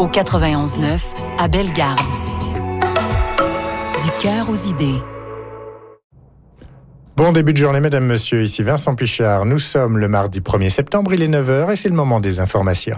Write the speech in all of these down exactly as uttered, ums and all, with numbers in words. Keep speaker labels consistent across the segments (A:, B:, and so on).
A: au quatre-vingt-onze neuf à Bellegarde. Du cœur aux idées.
B: Bon début de journée, mesdames, messieurs. Ici Vincent Pichard. Nous sommes le mardi premier septembre, il est neuf heures et c'est le moment des informations.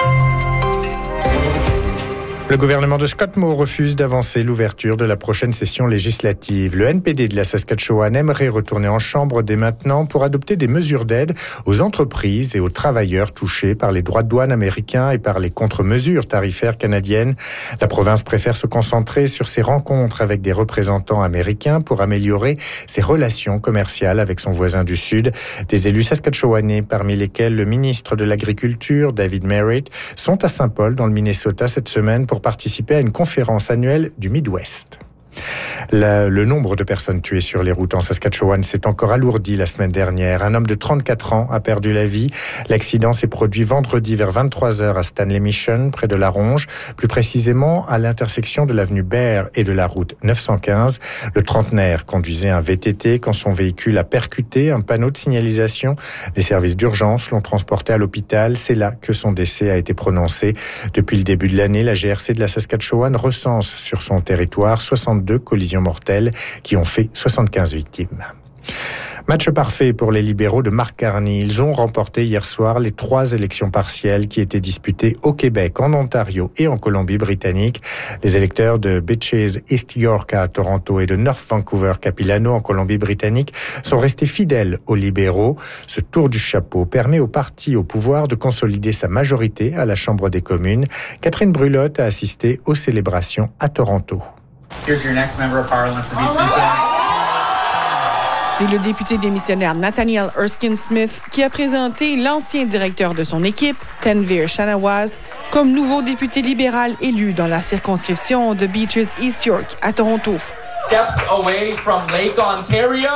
B: Le gouvernement de Scott Moe refuse d'avancer l'ouverture de la prochaine session législative. Le N P D de la Saskatchewan aimerait retourner en chambre dès maintenant pour adopter des mesures d'aide aux entreprises et aux travailleurs touchés par les droits de douane américains et par les contre-mesures tarifaires canadiennes. La province préfère se concentrer sur ses rencontres avec des représentants américains pour améliorer ses relations commerciales avec son voisin du Sud. Des élus saskatchewanais, parmi lesquels le ministre de l'Agriculture, David Merritt, sont à Saint-Paul, dans le Minnesota, cette semaine pour participer à une conférence annuelle du Midwest. Le, le nombre de personnes tuées sur les routes en Saskatchewan s'est encore alourdi la semaine dernière. Un homme de trente-quatre ans a perdu la vie. L'accident s'est produit vendredi vers vingt-trois heures à Stanley Mission, près de La Ronge, plus précisément à l'intersection de l'avenue Bear et de la route neuf cent quinze. Le trentenaire conduisait un V T T quand son véhicule a percuté un panneau de signalisation. Les services d'urgence l'ont transporté à l'hôpital. C'est là que son décès a été prononcé. Depuis le début de l'année, la G R C de la Saskatchewan recense sur son territoire soixante-deux collisions mortelles qui ont fait soixante-quinze victimes. Match parfait pour les libéraux de Mark Carney. Ils ont remporté hier soir les trois élections partielles qui étaient disputées au Québec, en Ontario et en Colombie-Britannique. Les électeurs de Beaches, East York à Toronto et de North Vancouver, Capilano en Colombie-Britannique sont restés fidèles aux libéraux. Ce tour du chapeau permet au parti au pouvoir de consolider sa majorité à la Chambre des communes. Catherine Brulotte a assisté aux célébrations à Toronto.
C: Here's your next member of parliament for B C.
D: C'est le député démissionnaire Nathaniel Erskine Smith qui a présenté l'ancien directeur de son équipe, Tanvir Shanawaz, comme nouveau député libéral élu dans la circonscription de Beaches East York à Toronto.
C: Steps away from Lake Ontario.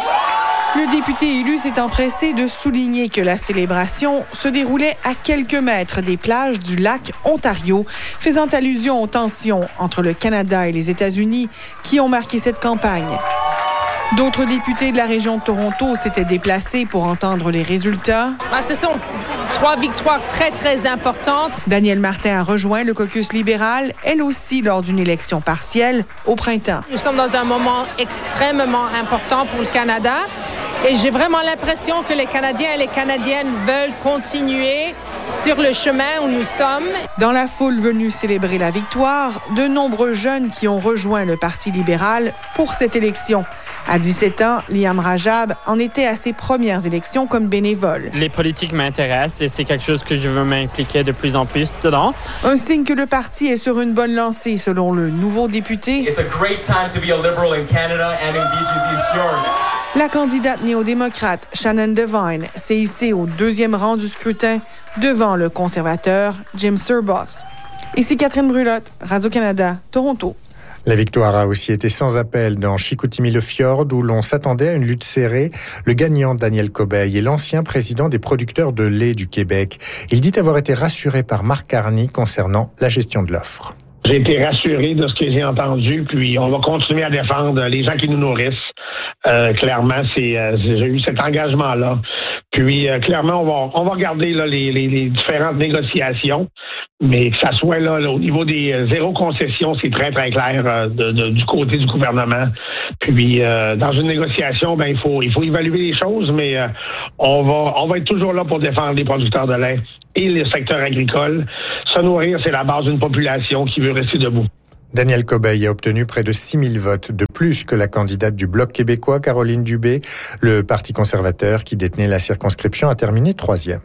D: Le député élu s'est empressé de souligner que la célébration se déroulait à quelques mètres des plages du lac Ontario, faisant allusion aux tensions entre le Canada et les États-Unis qui ont marqué cette campagne. D'autres députés de la région de Toronto s'étaient déplacés pour entendre les résultats.
E: Ah, ce sont trois victoires très, très importantes.
D: Danielle Martin a rejoint le caucus libéral, elle aussi lors d'une élection partielle au printemps.
E: Nous sommes dans un moment extrêmement important pour le Canada et j'ai vraiment l'impression que les Canadiens et les Canadiennes veulent continuer sur le chemin où nous sommes.
D: Dans la foule venue célébrer la victoire, de nombreux jeunes qui ont rejoint le Parti libéral pour cette élection. À dix-sept ans, Liam Rajab en était à ses premières élections comme bénévole.
F: Les politiques m'intéressent et c'est quelque chose que je veux m'impliquer de plus en plus dedans.
D: Un signe que le parti est sur une bonne lancée, selon le nouveau député.
C: It's a great time to be a liberal in Canada and in Beaches East York.
D: La candidate néo-démocrate Shannon Devine s'est hissée au deuxième rang du scrutin devant le conservateur Jim Serboss. Ici Catherine Brulotte, Radio-Canada, Toronto.
B: La victoire a aussi été sans appel dans Chicoutimi-le-Fjord où l'on s'attendait à une lutte serrée. Le gagnant, Daniel Cobeil, est l'ancien président des producteurs de lait du Québec. Il dit avoir été rassuré par Mark Carney concernant la gestion de l'offre.
G: J'ai été rassuré de ce que j'ai entendu, puis on va continuer à défendre les gens qui nous nourrissent. Euh, clairement, c'est, euh, j'ai eu cet engagement-là. Puis, euh, clairement, on va, on va regarder là, les, les, les différentes négociations, mais que ça soit là, là au niveau des euh, zéro concession, c'est très, très clair euh, de, de, du côté du gouvernement. Puis, euh, dans une négociation, ben il faut, il faut évaluer les choses, mais euh, on va, on va être toujours là pour défendre les producteurs de lait et le secteur agricole. Se nourrir, c'est la base d'une population qui veut rester debout.
B: Daniel Cobeil a obtenu près de six mille votes de plus que la candidate du Bloc québécois, Caroline Dubé. Le Parti conservateur, qui détenait la circonscription, a terminé troisième.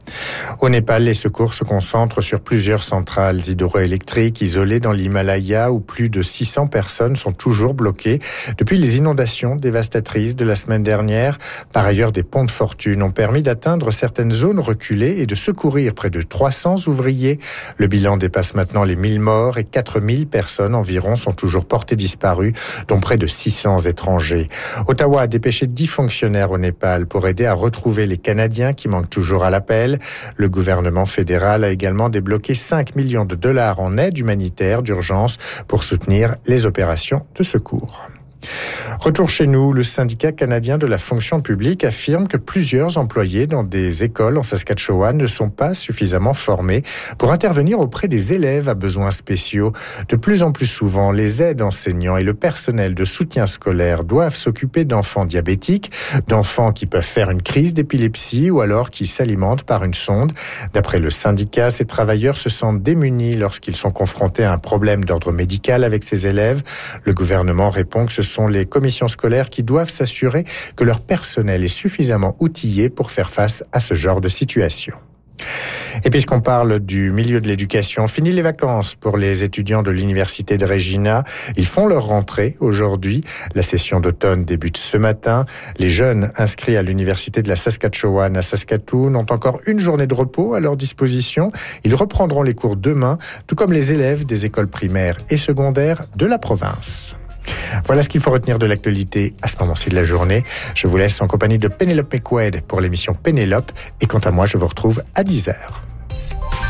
B: Au Népal, les secours se concentrent sur plusieurs centrales hydroélectriques isolées dans l'Himalaya où plus de six cents personnes sont toujours bloquées depuis les inondations dévastatrices de la semaine dernière. Par ailleurs, des ponts de fortune ont permis d'atteindre certaines zones reculées et de secourir près de trois cents ouvriers. Le bilan dépasse maintenant les mille morts et quatre mille personnes environ sont toujours portées disparues, dont près de six cents étrangers. Ottawa a dépêché dix fonctionnaires au Népal pour aider à retrouver les Canadiens qui manquent toujours à l'appel. Le gouvernement fédéral a également débloqué cinq millions de dollars en aide humanitaire d'urgence pour soutenir les opérations de secours. Retour chez nous, le syndicat canadien de la fonction publique affirme que plusieurs employés dans des écoles en Saskatchewan ne sont pas suffisamment formés pour intervenir auprès des élèves à besoins spéciaux. De plus en plus souvent, les aides enseignants et le personnel de soutien scolaire doivent s'occuper d'enfants diabétiques, d'enfants qui peuvent faire une crise d'épilepsie ou alors qui s'alimentent par une sonde. D'après le syndicat, ces travailleurs se sentent démunis lorsqu'ils sont confrontés à un problème d'ordre médical avec ces élèves. Le gouvernement répond que ce sont les commissions scolaires qui doivent s'assurer que leur personnel est suffisamment outillé pour faire face à ce genre de situation. Et puisqu'on parle du milieu de l'éducation, fini les vacances pour les étudiants de l'Université de Regina. Ils font leur rentrée aujourd'hui. La session d'automne débute ce matin. Les jeunes inscrits à l'Université de la Saskatchewan à Saskatoon ont encore une journée de repos à leur disposition. Ils reprendront les cours demain, tout comme les élèves des écoles primaires et secondaires de la province. Voilà ce qu'il faut retenir de l'actualité à ce moment-ci de la journée. Je vous laisse en compagnie de Pénélope McQuaid pour l'émission Pénélope. Et quant à moi, je vous retrouve à dix heures.